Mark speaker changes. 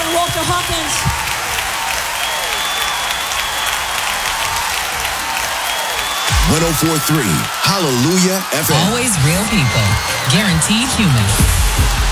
Speaker 1: welcome Walter Hawkins.
Speaker 2: .104.3 Hallelujah FM.
Speaker 3: Always real people. Guaranteed human.